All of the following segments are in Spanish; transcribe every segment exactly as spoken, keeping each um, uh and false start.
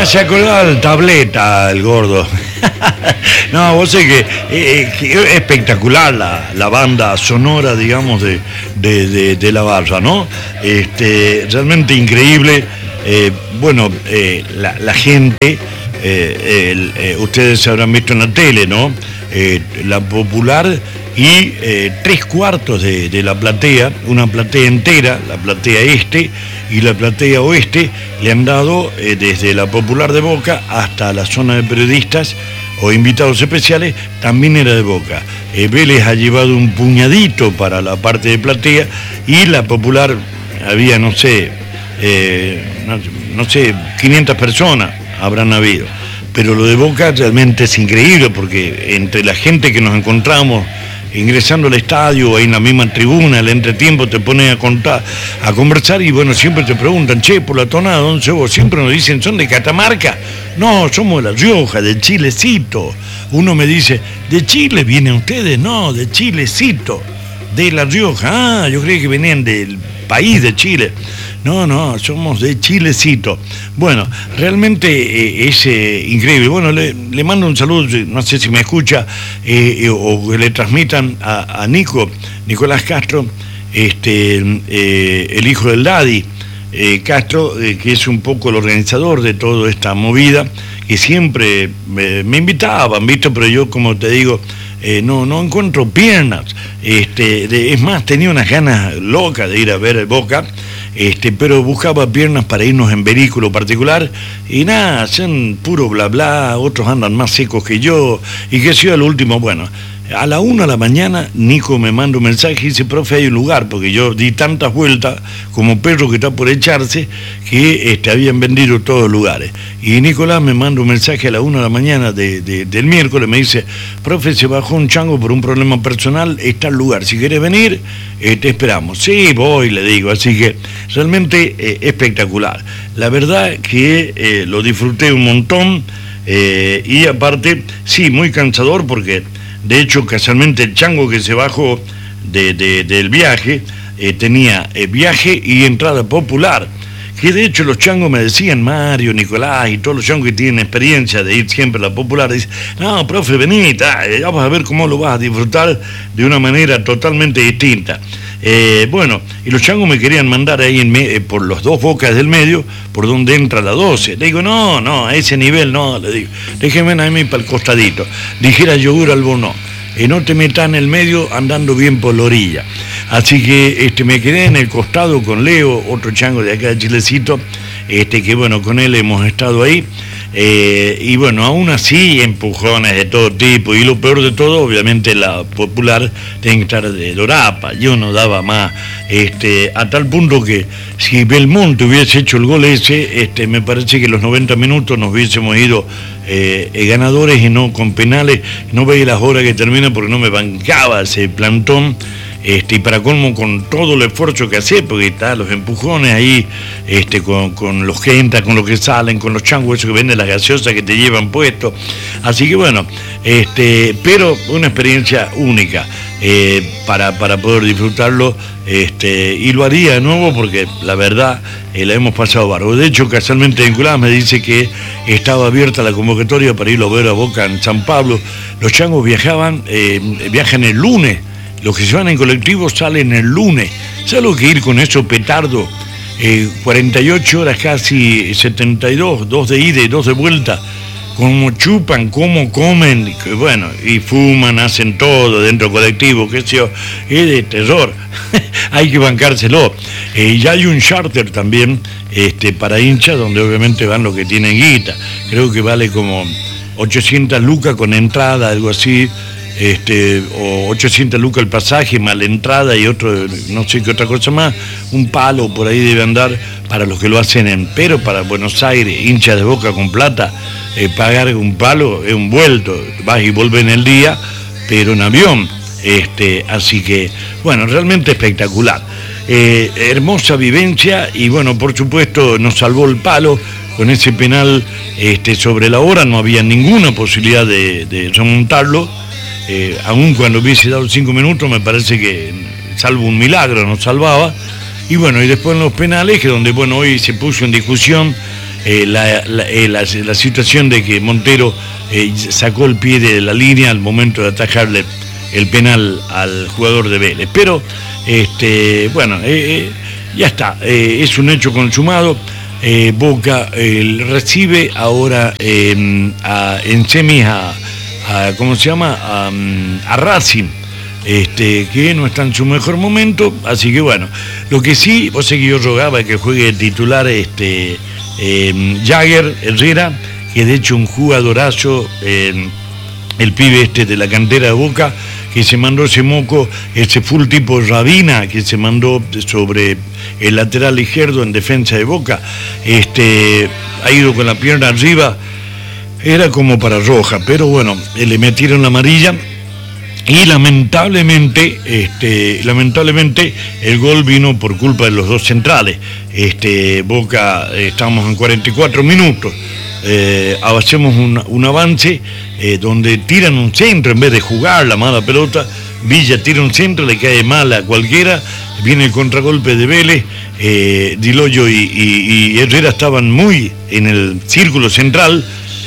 se acordaba del tableta, el gordo. No, vos sé que, eh, que es espectacular la, la banda sonora, digamos, de, de, de, de La Barra, ¿no? Este, realmente increíble. Eh, bueno, eh, la, la gente, eh, el, eh, ustedes habrán visto en la tele, ¿no? Eh, la Popular y eh, tres cuartos de, de la platea, una platea entera, la platea este y la platea oeste, le han dado eh, desde la Popular de Boca hasta la zona de periodistas o invitados especiales, también era de Boca. Eh, Vélez ha llevado un puñadito para la parte de platea y la Popular había, no sé, eh, no, no sé, quinientas personas habrán habido. Pero lo de Boca realmente es increíble porque entre la gente que nos encontramos ingresando al estadio, ahí en la misma tribuna, el entretiempo te ponen a contar, a conversar y bueno, siempre te preguntan, che, por la tonada, ¿dónde sos vos? Siempre nos dicen, ¿son de Catamarca? No, somos de La Rioja, del Chilecito. Uno me dice, ¿de Chile vienen ustedes? No, de Chilecito, de La Rioja. Ah, yo creí que venían del país de Chile. No, no, somos de Chilecito. Bueno, realmente eh, es eh, increíble. Bueno, le, le mando un saludo, no sé si me escucha, eh, eh, o que le transmitan a, a Nico, Nicolás Castro, este, eh, el hijo del Daddy eh, Castro, eh, que es un poco el organizador de toda esta movida, que siempre me, me invitaban, ¿viste? Pero yo, como te digo, eh, no, no encuentro piernas. Este, de, es más, tenía unas ganas locas de ir a ver el Boca. Este, pero buscaba piernas para irnos en vehículo particular y nada, hacen puro bla bla, otros andan más secos que yo y que sea lo último. Bueno, a la una de la mañana Nico me manda un mensaje y dice, profe, hay un lugar, porque yo di tantas vueltas como perro que está por echarse que este, habían vendido todos los lugares. Y Nicolás me manda un mensaje a la una de la mañana de, de, del miércoles, me dice, profe, se bajó un chango por un problema personal, está el lugar, si querés venir, eh, te esperamos. Sí, voy, le digo, así que realmente eh, espectacular. La verdad que eh, lo disfruté un montón eh, y aparte, sí, muy cansador porque... De hecho, casualmente el chango que se bajó de, de, del viaje eh, tenía eh, viaje y entrada popular. Que de hecho los changos me decían, Mario, Nicolás y todos los changos que tienen experiencia de ir siempre a la popular, dicen, no, profe, vení, ta, vamos a ver cómo lo vas a disfrutar de una manera totalmente distinta. Eh, bueno, y los changos me querían mandar ahí en me, eh, por los dos bocas del medio, por donde entra la doce. Le digo, no, no, a ese nivel no, le digo, déjenme a mí para el costadito. Dijera yogur albornoz, y no te metas en el medio andando bien por la orilla. Así que este, me quedé en el costado con Leo, otro chango de acá de Chilecito, este, que bueno, con él hemos estado ahí. Eh, y bueno, aún así empujones de todo tipo y lo peor de todo, obviamente la popular tiene que estar de Dorapa. Yo no daba más, este, a tal punto que si Belmonte hubiese hecho el gol ese, este, me parece que los noventa minutos nos hubiésemos ido eh, eh, ganadores y no con penales. No veía las horas que termina porque no me bancaba ese plantón. Este, y para colmo con todo el esfuerzo que hace, porque está los empujones ahí, este, con, con los que entran, con los que salen, con los changos esos que venden las gaseosas que te llevan puesto. Así que bueno, este, pero una experiencia única eh, para, para poder disfrutarlo, este, y lo haría de nuevo porque la verdad eh, la hemos pasado bárbaro. De hecho, casualmente Nicolás me dice que estaba abierta la convocatoria para irlo a ver a Boca en San Pablo. Los changos viajaban, eh, viajan el lunes. Los que se van en colectivo salen el lunes. ¿Sabes lo que ir con eso petardo? Eh, cuarenta y ocho horas, casi setenta y dos, dos de ida y dos de vuelta. Cómo chupan, cómo comen, que bueno, y fuman, hacen todo dentro del colectivo, qué sé yo, es de terror. Hay que bancárselo. Eh, ya hay un charter también este, para hinchas, donde obviamente van los que tienen guita. Creo que vale como ochocientas lucas con entrada, algo así. Este, o ochocientas lucas el pasaje, más la entrada y otro, no sé qué otra cosa más, un palo por ahí debe andar para los que lo hacen en, pero para Buenos Aires, hincha de Boca con plata, eh, pagar un palo es un vuelto, vas y vuelves en el día, pero en avión, este, así que, bueno, realmente espectacular. Eh, hermosa vivencia y bueno, por supuesto nos salvó el palo con ese penal este, sobre la hora, no había ninguna posibilidad de, de remontarlo. Eh, aún cuando hubiese dado cinco minutos, me parece que, salvo un milagro, nos salvaba. Y bueno, y después en los penales, que donde, bueno, hoy se puso en discusión eh, la, la, eh, la, la situación de que Montero eh, sacó el pie de la línea al momento de atajarle el penal al jugador de Vélez. Pero, este, bueno, eh, eh, ya está, eh, es un hecho consumado. Eh, Boca eh, recibe ahora eh, a, en semis a, a, ¿cómo se llama? A, a Racing, este, que no está en su mejor momento, así que bueno, lo que sí, vos sé que yo rogaba que juegue titular este, eh, Jagger Herrera, que de hecho un jugadorazo, eh, el pibe este de la cantera de Boca, que se mandó ese moco, ese full tipo Rabina, que se mandó sobre el lateral izquierdo en defensa de Boca, este, ha ido con la pierna arriba, era como para roja, pero bueno, le metieron la amarilla y lamentablemente, este, lamentablemente el gol vino por culpa de los dos centrales. Este, Boca, eh, estamos en cuarenta y cuatro minutos. Eh, hacemos un, un avance eh, donde tiran un centro en vez de jugar la mala pelota. Villa tira un centro, le cae mal a cualquiera, viene el contragolpe de Vélez. eh, Diloyo y, y, y Herrera estaban muy en el círculo central.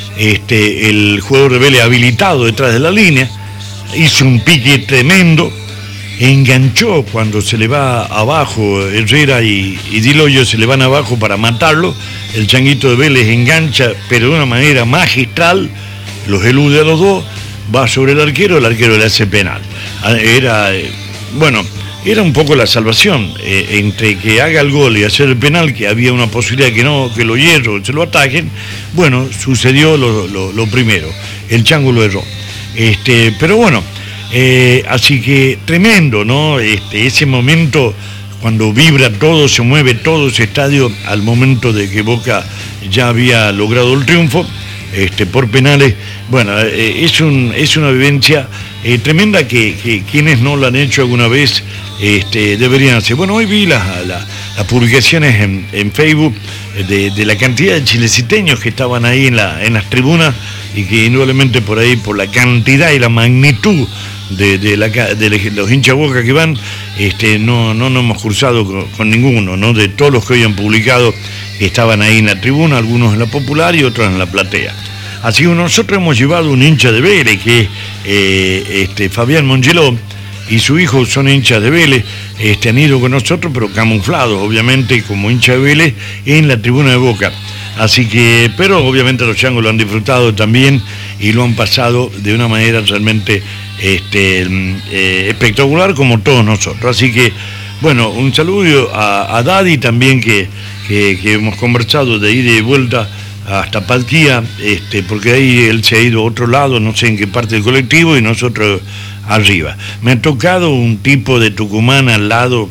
Este, el jugador de Vélez habilitado detrás de la línea, hizo un pique tremendo, enganchó cuando se le va abajo Herrera y, y Diloyo se le van abajo para matarlo. El changuito de Vélez engancha, pero de una manera magistral, los elude a los dos, va sobre el arquero, el arquero le hace penal. Era, eh, bueno, era un poco la salvación, eh, entre que haga el gol y hacer el penal, que había una posibilidad que no, que lo hierro, se lo ataquen. Bueno, sucedió lo, lo, lo primero, el chango lo erró. Este, pero bueno, eh, así que tremendo, ¿no? Este, ese momento cuando vibra todo, se mueve todo ese estadio al momento de que Boca ya había logrado el triunfo, este, por penales. Bueno, eh, es, un, es una vivencia eh, tremenda que, que quienes no lo han hecho alguna vez este, deberían hacer. Bueno, hoy vi las, las, las publicaciones en, en Facebook de, de la cantidad de chileciteños que estaban ahí en, la, en las tribunas, y que indudablemente por ahí, por la cantidad y la magnitud de, de, la, de los hinchas Boca que van, este, no, no nos hemos cruzado con, con ninguno, ¿no? De todos los que hoy han publicado, que estaban ahí en la tribuna, algunos en la popular y otros en la platea. Así que nosotros hemos llevado un hincha de Vélez, que eh, este, Fabián Mongeló, y su hijo son hinchas de Vélez, este, han ido con nosotros, pero camuflados, obviamente, como hincha de Vélez, en la tribuna de Boca. Así que, pero obviamente los changos lo han disfrutado también y lo han pasado de una manera realmente este, eh, espectacular, como todos nosotros. Así que, bueno, un saludo a, a Daddy también, que, que, que hemos conversado de ida y vuelta hasta Palquía, este, porque ahí él se ha ido a otro lado, no sé en qué parte del colectivo, y nosotros arriba. Me ha tocado un tipo de Tucumán al lado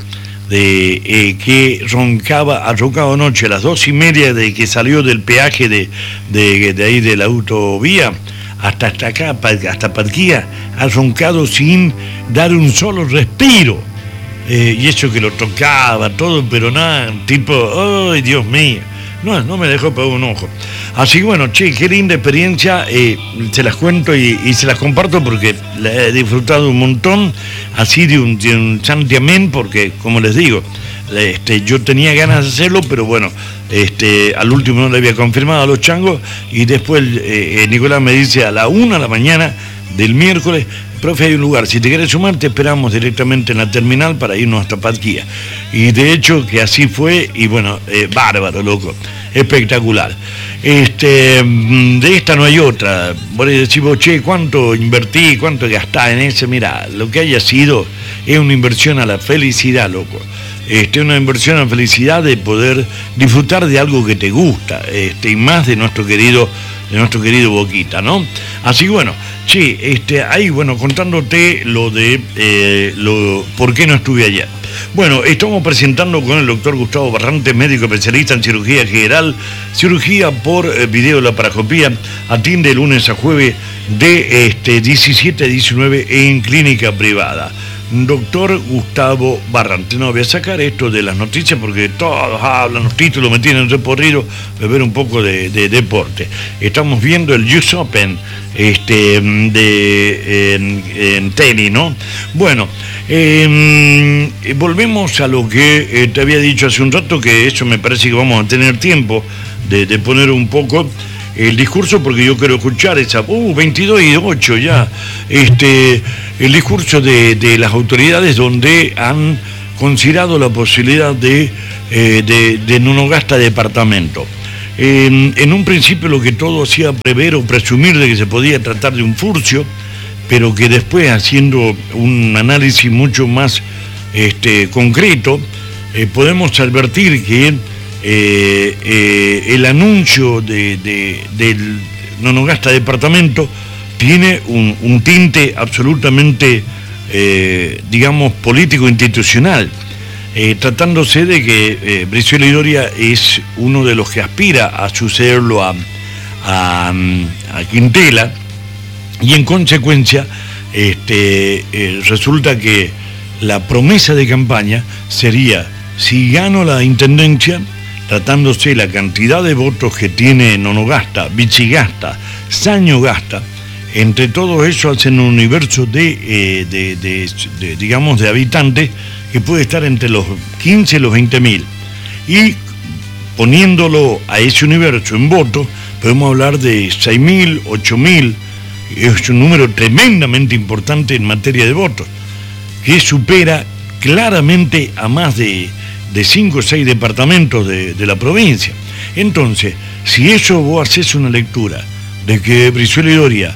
de eh, que roncaba, ha roncado anoche a las dos y media de que salió del peaje de, de, de ahí de la autovía hasta, hasta acá, hasta Parquía, ha roncado sin dar un solo respiro. Eh, y eso que lo tocaba todo, pero nada, tipo, ¡ay, Dios mío! No, no me dejó pegar un ojo. Así que bueno, che, qué linda experiencia, eh, se las cuento y, y se las comparto porque la he disfrutado un montón, así de un, de un santiamén, porque como les digo, este, yo tenía ganas de hacerlo, pero bueno, este, al último no le había confirmado a los changos, y después eh, Nicolás me dice a la una de la mañana del miércoles, profe, hay un lugar, si te quieres sumar te esperamos directamente en la terminal para irnos hasta Patquía. Y de hecho que así fue, y bueno, eh, bárbaro, loco, espectacular. Este, de esta no hay otra. Vos le decís, che, ¿cuánto invertí, cuánto gastás en ese? Mirá, lo que haya sido es una inversión a la felicidad, loco. Este, una inversión a la felicidad de poder disfrutar de algo que te gusta, este, y más de nuestro querido de nuestro querido Boquita, ¿no? Así que bueno, che, este, ahí, bueno, contándote lo de, eh, lo, ¿por qué no estuve ayer? Bueno, estamos presentando con el doctor Gustavo Barrantes, médico especialista en cirugía general, cirugía por eh, videolaparoscopía, atiende de lunes a jueves de este, diecisiete a diecinueve en clínica privada. Doctor Gustavo Barrantes. No, voy a sacar esto de las noticias porque todos hablan, los títulos me tienen recorrido, de ver un poco de, de deporte. Estamos viendo el U S Open este, de, en, en tenis, ¿no? Bueno, eh, volvemos a lo que eh, te había dicho hace un rato, que eso me parece que vamos a tener tiempo de, de poner un poco el discurso, porque yo quiero escuchar esa, uh, veintidós y ocho ya, este, el discurso de, de las autoridades donde han considerado la posibilidad de, eh, de, de Nonogasta departamento. En, en un principio lo que todo hacía prever o presumir de que se podía tratar de un furcio, pero que después, haciendo un análisis mucho más este, concreto, eh, podemos advertir que eh, eh, el anuncio de, de, del Nonogasta departamento tiene un, un tinte absolutamente, eh, digamos, político-institucional. Eh, tratándose de que eh, Brizuela y Doria es uno de los que aspira a sucederlo a, a, a Quintela, y en consecuencia este, eh, resulta que la promesa de campaña sería: si gano la intendencia, tratándose de la cantidad de votos que tiene Nonogasta, Vichigasta, Sañogasta, entre todos ellos hacen un universo de, eh, de, de, de, digamos, de habitantes que puede estar entre los quince y los veinte mil. Y poniéndolo a ese universo en votos, podemos hablar de seis mil, ocho mil, es un número tremendamente importante en materia de votos, que supera claramente a más de, de cinco o seis departamentos de, de la provincia. Entonces, si eso vos haces una lectura de que Brizuela y Doria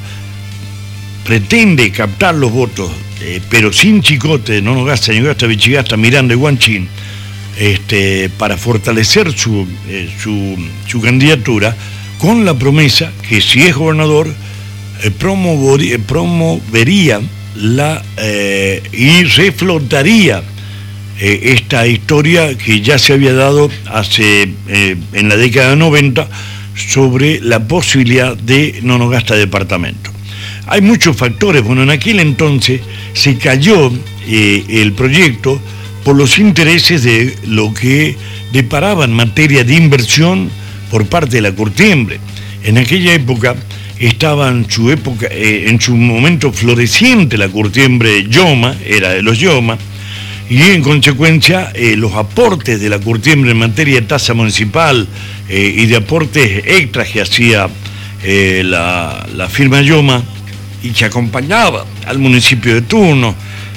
pretende captar los votos, eh, pero sin chicote, Nonogasta, Sañogasta, Vichigasta, Miranda y Huanchín, este, para fortalecer su, eh, su, su candidatura, con la promesa que si es gobernador, eh, promovería, promovería la, eh, y reflotaría eh, esta historia que ya se había dado hace, eh, en la década de noventa, sobre la posibilidad de Nonogasta departamento. Hay muchos factores. Bueno, en aquel entonces se cayó eh, el proyecto por los intereses de lo que deparaba en materia de inversión por parte de la Curtiembre. En aquella época estaba en su época, eh, en su momento floreciente la Curtiembre Yoma, era de los Yoma, y en consecuencia eh, los aportes de la Curtiembre en materia de tasa municipal eh, y de aportes extras que hacía eh, la, la firma Yoma y que acompañaba al municipio de turno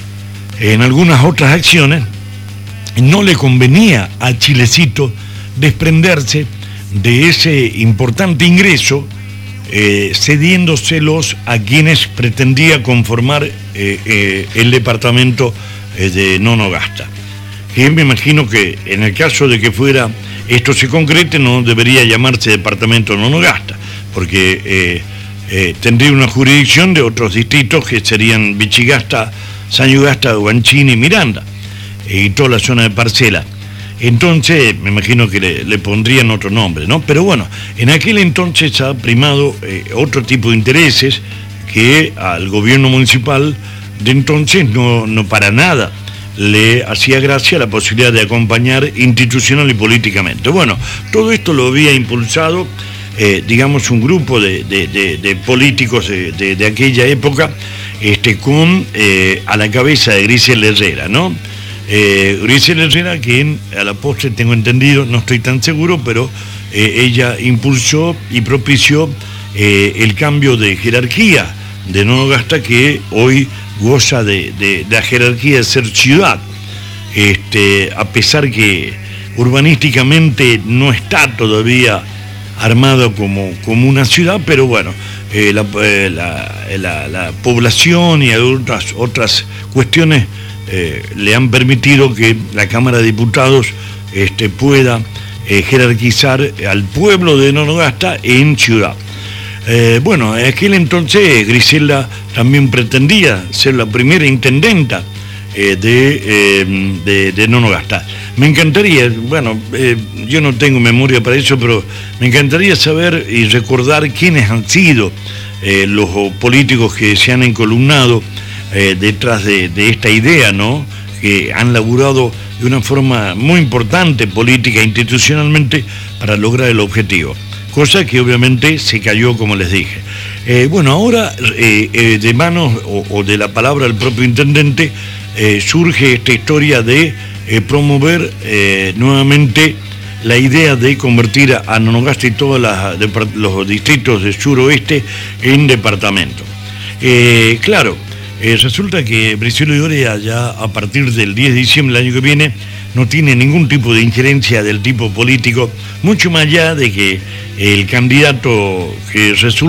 en algunas otras acciones, no le convenía a Chilecito desprenderse de ese importante ingreso, eh, cediéndoselos a quienes pretendía conformar eh, eh, el departamento eh, de Nonogasta. Que me imagino que en el caso de que fuera esto se concrete, no debería llamarse departamento Nonogasta, porque eh, eh, tendría una jurisdicción de otros distritos que serían Vichigasta, Sañogasta, Huanchín y Miranda, eh, y toda la zona de parcela. Entonces, me imagino que le, le pondrían otro nombre, ¿no? Pero bueno, en aquel entonces ha primado eh, otro tipo de intereses que al gobierno municipal de entonces no, no para nada le hacía gracia la posibilidad de acompañar institucional y políticamente. Bueno, todo esto lo había impulsado, eh, digamos, un grupo de, de, de, de políticos de, de, de aquella época, este, con eh, a la cabeza de Griselda Herrera, ¿no? Eh, Griselda Herrera, que a la postre tengo entendido, no estoy tan seguro, pero eh, ella impulsó y propició eh, el cambio de jerarquía de Nonogasta, que hoy goza de, de, de la jerarquía de ser ciudad, este, a pesar que urbanísticamente no está todavía armado como, como una ciudad, pero bueno, eh, la, eh, la, la, la población y otras, otras cuestiones eh, le han permitido que la Cámara de Diputados este, pueda eh, jerarquizar al pueblo de Nonogasta en ciudad. Eh, bueno, en aquel entonces Griselda también pretendía ser la primera intendenta eh, de, eh, de, de Nonogasta. Me encantaría, bueno, eh, yo no tengo memoria para eso, pero me encantaría saber y recordar quiénes han sido eh, los políticos que se han encolumnado eh, detrás de, de esta idea, ¿no? Que han laburado de una forma muy importante política e institucionalmente para lograr el objetivo. Cosa que obviamente se cayó, como les dije. Eh, bueno, ahora eh, eh, de manos o, o de la palabra del propio intendente eh, surge esta historia de eh, promover eh, nuevamente la idea de convertir a Antofagasta y todos las, de, los distritos del suroeste en departamento. Eh, claro, eh, resulta que Brizuela Idorea ya a partir del diez de diciembre del año que viene no tiene ningún tipo de injerencia del tipo político, mucho más allá de que el candidato que resulta